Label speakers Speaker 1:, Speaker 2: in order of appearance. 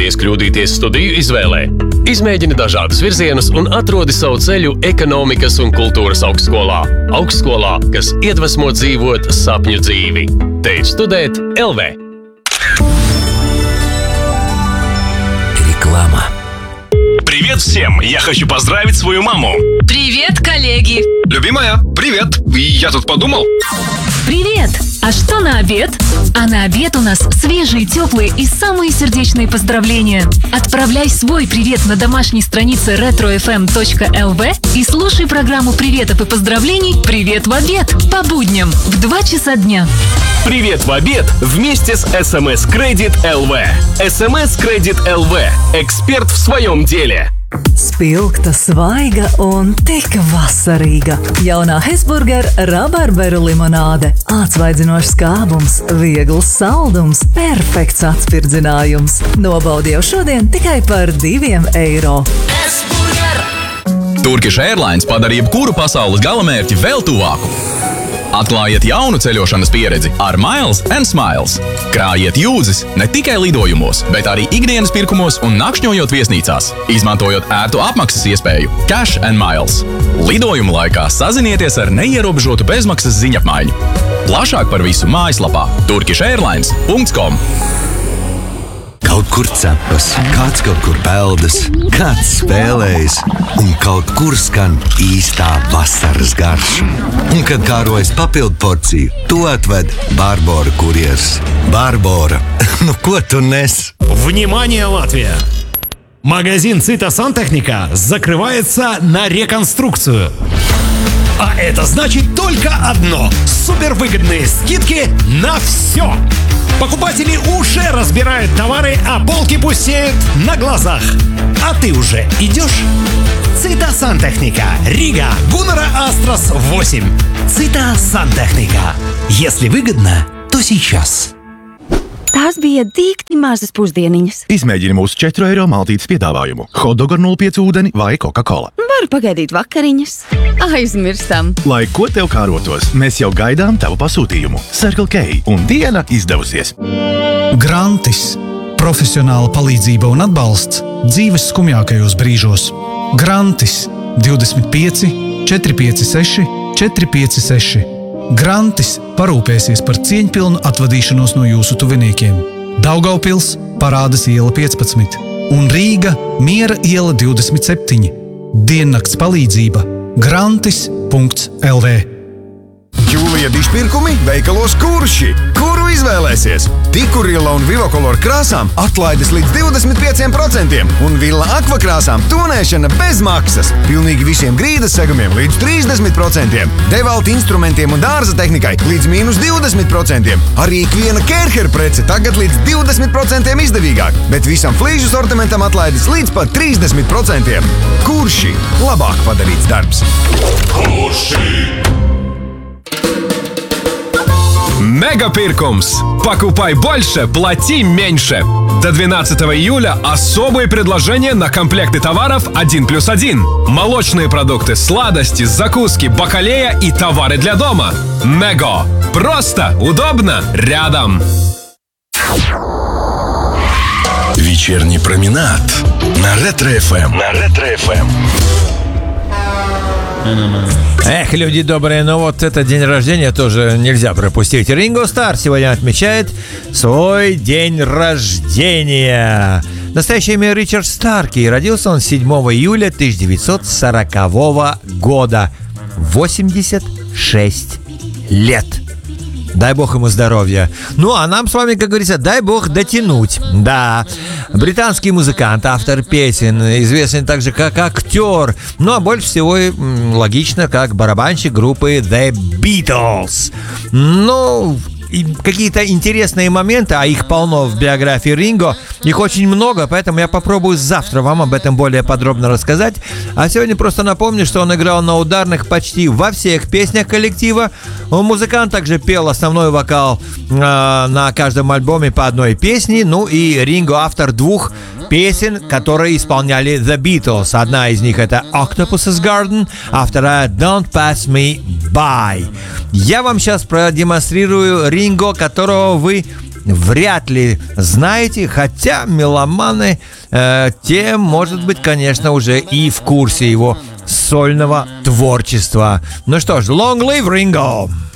Speaker 1: Baidies kļūdīties studiju izvēlē. Izmēģini dažādus virzienus un atrodi savu ceļu ekonomikas un kultūras augstskolā. Augstskolā, kas iedvesmo dzīvot sapņu dzīvi. Te ir Studēt LV.
Speaker 2: Реклама.
Speaker 3: Привет всем! Я хочу поздравить свою маму.
Speaker 4: Привет, коллеги!
Speaker 3: Любимая, привет! Я тут подумал.
Speaker 4: Привет! А что на обед? А на обед у нас свежие, теплые и самые сердечные поздравления. Отправляй свой привет на домашней странице retrofm.lv и слушай программу приветов и поздравлений «Привет в обед» по будням в 2 часа дня.
Speaker 5: Привет в обед вместе с SMS Credit LV. SMS Credit LV. Эксперт в своем деле.
Speaker 6: Spilgta, svaiga un tik vasarīga. Jaunā Hesburger rabarberu limonāde. Atsvaidzinošs skābums, viegls saldums, perfekts atspirdzinājums. Nobaudi jau šodien tikai par €2.
Speaker 7: Turkish Airlines padara jebkuru pasaules galamērķi vēl tuvāku. Atklājiet jaunu ceļošanas pieredzi ar Miles & Smiles. Krājiet jūdzes ne tikai lidojumos, bet arī ikdienas pirkumos un nakšņojot viesnīcās, izmantojot ērtu apmaksas iespēju Cash & Miles. Lidojuma laikā sazinieties ar neierobežotu bezmaksas ziņapmaiņu. Plašāk par visu mājaslapā turkishairlines.com.
Speaker 2: Kaut kur cepas, kāds kaut kur peldas, kāds spēlējas, un kaut kur skan īstā vasaras garša. Un, kad kārojas papildu porciju, to atved Barbora kurjers. Barbora, nu ko tu nes?
Speaker 8: Внимание, Латвия! Магазин Цито Сантехника закрывается на реконструкцию. А это значит только одно – супервыгодные скидки на все. Покупатели уже разбирают товары, а полки пустеют на глазах. А ты уже идешь? Цито Сантехника. Рига. Гуннера Астрас 8. Цито Сантехника. Если выгодно, то сейчас.
Speaker 9: Tās bija dikti mazas pusdieniņas.
Speaker 10: Izmēģini mūsu €4 maltītes piedāvājumu. Hotdog ar 0,5 ūdeni vai Coca-Cola.
Speaker 9: Varu pagaidīt vakariņas. Aizmirstam.
Speaker 10: Lai ko tev kārotos, mēs jau gaidām tavu pasūtījumu. Circle K un diena izdevusies.
Speaker 11: Grantis. Profesionāla palīdzība un atbalsts dzīves skumjākajos brīžos. Grantis 25 456 456. Grantis parūpēsies par cieņpilnu atvadīšanos no jūsu tuviniekiem. Daugavpils, Parādas iela 15 un Rīga, Miera iela 27. Diennakts palīdzība grantis.lv.
Speaker 12: Jūlija dišpirkumi veikalos Kurši. Kuru izvēlēsies? Tikurila un Vivokolor krāsām atlaides līdz 25% un Villa Aqua krāsām tonēšana bez maksas. Pilnīgi visiem grīdas segumiem līdz 30%. Devalta instrumentiem un dārza tehnikai līdz -20%. Arī ikviena Kerher prece tagad līdz 20% izdevīgāk, bet visam flīžu sortimentam atlaides līdz pat 30%. Kurši? Labāk padarīts darbs.
Speaker 3: Kurši?
Speaker 5: Мегапиркумс. Покупай больше, плати меньше. До 12 июля особые предложения на комплекты товаров 1+1. Молочные продукты, сладости, закуски, бакалея и товары для дома. Мего. Просто, удобно, рядом.
Speaker 3: Вечерний променад на Ретро-ФМ.
Speaker 13: Эх, люди добрые, ну вот этот день рождения тоже нельзя пропустить. Ринго Стар сегодня отмечает свой день рождения. Настоящее имя Ричард Старки. Родился он 7 июля 1940 года. 86 лет. Дай бог ему здоровья. Ну, а нам с вами, как говорится, дай бог дотянуть. Да, британский музыкант, автор песен, известный также как актер. Ну, а больше всего логично, как барабанщик группы The Beatles. Ну, какие-то интересные моменты, а их полно в биографии Ринго, их очень много, поэтому я попробую завтра вам об этом более подробно рассказать. А сегодня просто напомню, что он играл на ударных почти во всех песнях коллектива. Музыкант также пел основной вокал на каждом альбоме по одной песне. Ну и Ринго автор 2 песен, которые исполняли The Beatles. Одна из них это Octopus's Garden, а вторая Don't Pass Me By. Я вам сейчас продемонстрирую Ринго, которого вы вряд ли знаете, хотя меломаны, те, может быть, конечно, уже и в курсе его сольного творчества. Ну что ж, long live Ringo!